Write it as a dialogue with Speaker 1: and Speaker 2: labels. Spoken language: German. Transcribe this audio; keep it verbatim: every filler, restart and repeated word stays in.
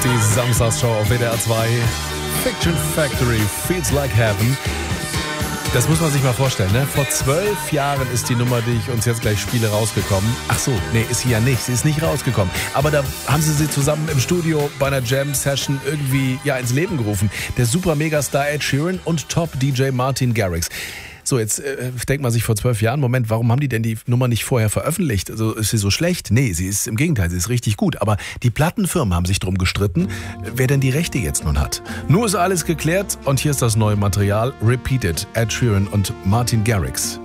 Speaker 1: Die Samstagsshow auf W D R zwei. Fiction Factory, Feels Like Heaven. Das muss man sich mal vorstellen, ne? Vor zwölf Jahren ist die Nummer, die ich uns jetzt gleich spiele, rausgekommen. Ach so, nee, ist sie ja nicht. Sie ist nicht rausgekommen. Aber da haben sie sie zusammen im Studio bei einer Jam-Session irgendwie ja ins Leben gerufen. Der super-Megastar Ed Sheeran und Top-D J Martin Garrix. So, jetzt äh, denkt man sich vor zwölf Jahren, Moment, warum haben die denn die Nummer nicht vorher veröffentlicht? Also ist sie so schlecht? Nee, sie ist im Gegenteil, sie ist richtig gut. Aber die Plattenfirmen haben sich drum gestritten, wer denn die Rechte jetzt nun hat. Nur ist alles geklärt und hier ist das neue Material. Repeated, Ed Sheeran und Martin Garrix.